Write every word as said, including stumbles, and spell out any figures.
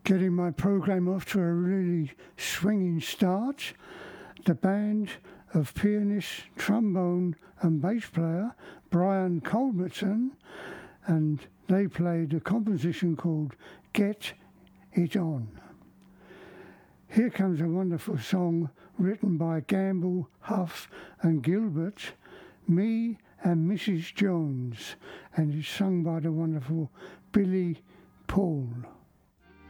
Getting my programme off to a really swinging start. The band of pianist, trombone and bass player Brian Culbertson, and they played a composition called Get It On. Here comes a wonderful song written by Gamble, Huff and Gilbert, Me and Missus Jones, and it's sung by the wonderful Billy Paul.